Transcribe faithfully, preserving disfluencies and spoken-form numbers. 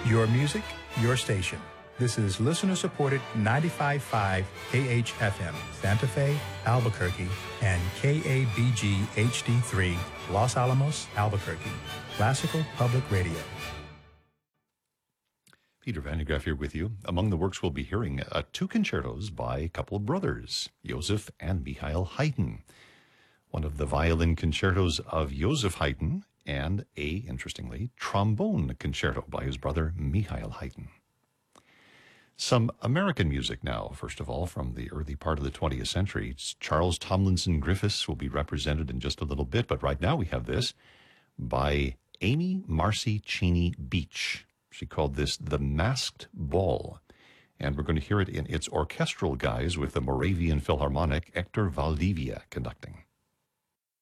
Your music, your station. This is listener-supported ninety-five point five K H F M, Santa Fe, Albuquerque, and K A B G H D three, Los Alamos, Albuquerque. Classical Public Radio. Peter Van de Graaff here with you. Among the works we'll be hearing, uh, two concertos by a couple of brothers, Joseph and Michael Haydn. One of the violin concertos of Joseph Haydn, and a, interestingly, trombone concerto by his brother Michael Haydn. Some American music now, first of all, from the early part of the twentieth century. Charles Tomlinson Griffiths will be represented in just a little bit, but right now we have this by Amy Marcy Cheney Beach. She called this The Masked Ball, and we're going to hear it in its orchestral guise with the Moravian Philharmonic, Hector Valdivia, conducting.